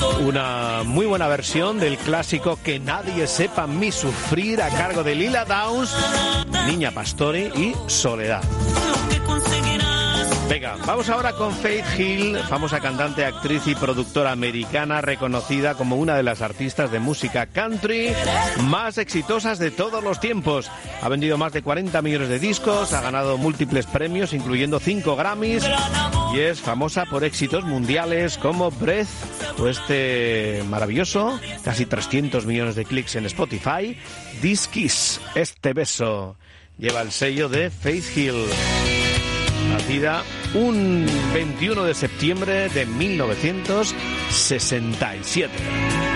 Una muy buena versión del clásico Que nadie sepa mi sufrir, a cargo de Lila Downs, Niña Pastori y Soledad. Venga, vamos ahora con Faith Hill, famosa cantante, actriz y productora americana, reconocida como una de las artistas de música country más exitosas de todos los tiempos. Ha vendido más de 40 millones de discos, ha ganado múltiples premios, incluyendo 5 Grammys, y es famosa por éxitos mundiales como Breath, o este maravilloso, casi 300 millones de clics en Spotify, This Kiss, este beso. Lleva el sello de Faith Hill. Nacida un 21 de septiembre de 1967.